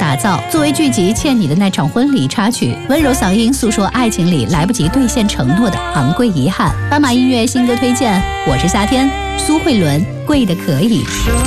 打造，作为剧集《欠你的那场婚礼》插曲，温柔嗓音诉说爱情里来不及兑现承诺的昂贵遗憾。斑马音乐新歌推荐，我是夏天，苏慧伦，贵的可以。